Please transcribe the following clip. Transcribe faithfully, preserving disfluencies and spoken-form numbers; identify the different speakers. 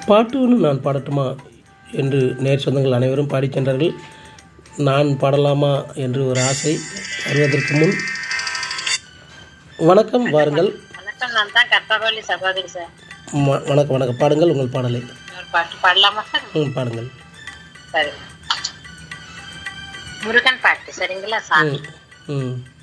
Speaker 1: பாட்டு ஒன்று நான் பாடட்டுமா என்று நேர் சொந்தங்கள் அனைவரும் பாடிச் சென்றார்கள். நான் பாடலாமா என்று ஒரு ஆசை வருவதற்கு முன் வணக்கம் வாருங்கள்.
Speaker 2: வணக்கம், நான் தான் கற்பகவல்லி சகோதரி சார்.
Speaker 1: ம- வணக்கம் வணக்கம் பாடுங்கள் உங்கள் பாடலை.
Speaker 2: ஒரு பாட்டு பாடலாமா சார்?
Speaker 1: ம் பாடுங்கள்.
Speaker 2: சரி, முருகன் பாட்டு சரிங்களா சார்?
Speaker 1: ம் ம்